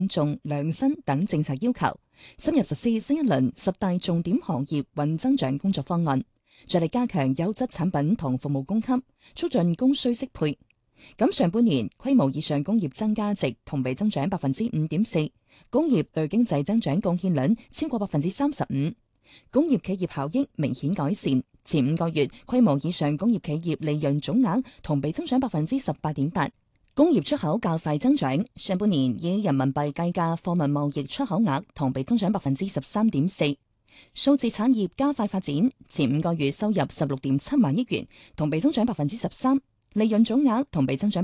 重量薪等政策要求，深入實施新一輪10大重點行業穩增長工作方案，着力加強優質產品同服務供給，促進供需適配。咁上半年規模以上工業增加值同比增長5.4%，工業對經濟增長貢獻率超過35%，工業企業效益明顯改善。前5個月規模以上工業企業利潤總額同比增長18.8%，工業出口較快增長。上半年以人民幣計價貨物貿易出口額同比增長13.4%。數字產業加快發展，前5個月收入16.7萬億元，同比增長13%。利潤總額同比增長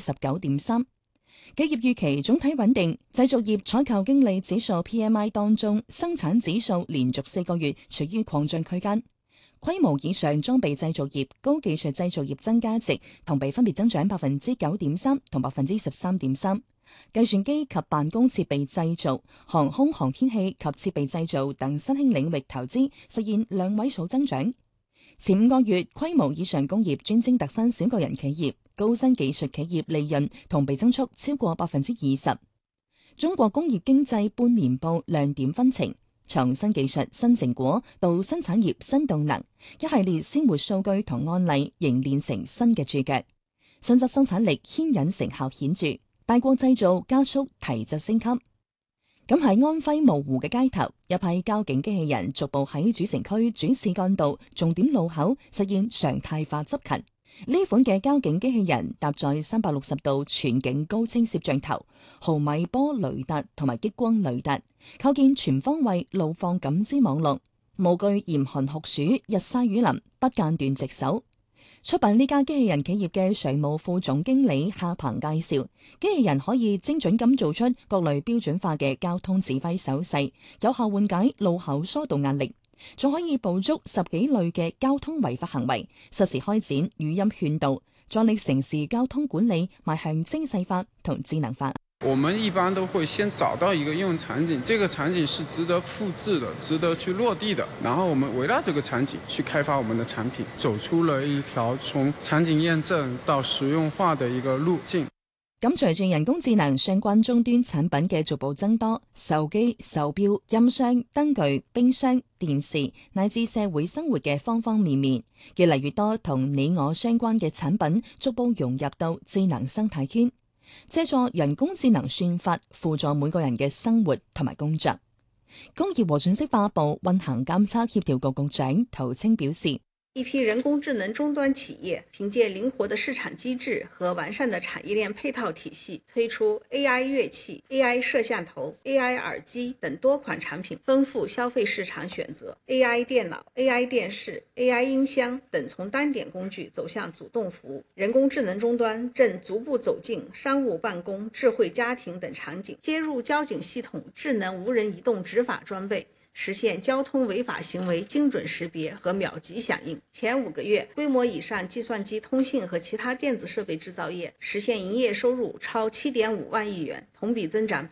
19.3%，企業預期總體穩定。製造業採購經理指數 PMI 當中，生產指數連續4個月處於擴張區間。規模以上裝備製造業、高技術製造業增加值同比分別增長9.3%同13.3%。計算機及辦公設備製造、航空航天器及設備製造等新興領域投資實現2位數增長。前5個月規模以上工業專精特新小個人企業、高新技術企業利潤同比增速超過20%。中國工業經濟半年報亮點紛呈，從新技術新成果到新產業新動能，一系列鮮活數據同案例凝練成新嘅注腳，新質生產力牽引成效顯著，大國製造加速提質升級。咁喺安徽蕪湖嘅街頭，一批交警機器人逐步喺主城區主次幹道重點路口實現常態化執勤。呢款嘅交警機器人搭載360度全景高清攝像頭、毫米波雷達同埋激光雷達，構建全方位路況感知網絡，無懼嚴寒酷暑、日曬雨淋，不間斷值守。出品呢家機器人企業嘅常務副總經理夏鵬介紹，機器人可以精準咁做出各類標準化嘅交通指揮手勢，有效緩解路口疏導壓力，仲可以捕捉10幾類嘅交通違法行為，實時開展語音勸導，助力城市交通管理邁向精細化同智能化。 我們一般都會先找到一個應用場景，這個場景是值得複製的，值得去落地的，然後我們圍繞這個場景去開發我們的產品，走出了一條從場景驗證到實用化的一個路徑。 咁隨住人工智能相關終端產品嘅逐步增多，手機、手錶、音箱、燈具、冰箱、電視乃至社會生活嘅方方面面，越嚟越多同你我相關嘅產品逐步融入到智能生態圈。借助人工智能算法輔助每個人嘅生活同埋工作。工業和信息化部運行監測協調局局長陶青表示， 一批人工智能終端企業憑借靈活的市場機制和完善的產業鏈配套體系，推出 AI 樂器、AI 攝像頭、AI 耳機等多款產品，豐富消費市場選擇。AI 電腦、AI 電視、AI 音箱等從單點工具走向主動服務。人工智能終端正逐步走進商務辦公、智慧家庭等場景，接入交警系統智能無人移動執法裝備，實現交通違法行為精準識別和秒級響應。前5個月，規模以上計算機通信和其他電子設備製造業實現營業收入超7.5萬億元，同比增長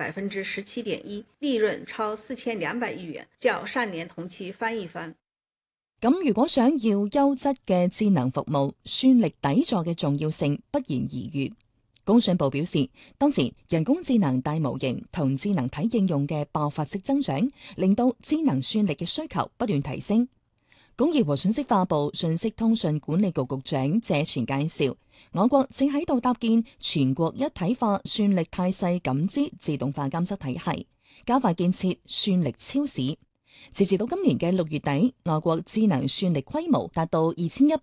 17.1%，利潤超4200億元，較上年同期翻一番。 咁如果想要優質嘅智能服務，算力底座嘅重要性不言而喻。工信部表示，當時人工智能大模型同智能體應用嘅爆發式增長，令到智能算力嘅需求不斷提升。工業和信息化部信息通訊管理局局長謝全介紹，我國正喺度搭建全國一體化算力態勢感知自動化監測體系，加快建設算力超市。截至到今年嘅6月底，我國智能算力規模達到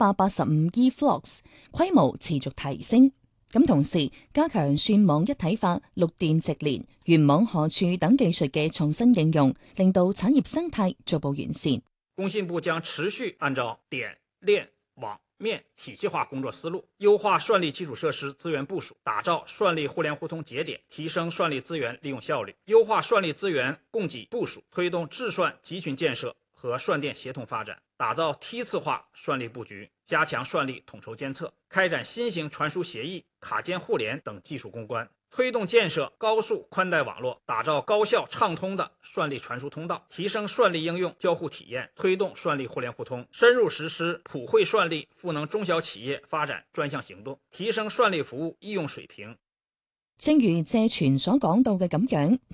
2185 EFLOPS， 規模持續提升。咁同時加強算網一體化、陸電直連、原網荷儲等技術嘅創新應用，令到產業生態逐步完善。 工信部將持續按照點、鏈、網、面體系化工作思路，優化算力基礎設施資源部署，打造算力互聯互通節點，提升算力資源利用效率，優化算力資源供給部署，推動智算集群建設和算電協同發展，打造梯次化算力布局，加強算力統籌監測，開展新型傳輸協議、卡件互聯等技術攻關，推動建設高速寬帶網絡，打造高效暢通的算力傳輸通道，提升算力應用交互體驗，推動算力互聯互通，深入實施普惠算力賦能中小企業發展專項行動，提升算力服務應用水平。 正如謝全所講到嘅咁樣，